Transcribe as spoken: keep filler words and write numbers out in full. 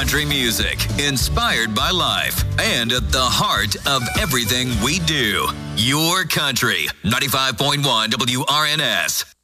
country music, inspired by life, and at the heart of everything we do. Your country, ninety-five point one W R N S.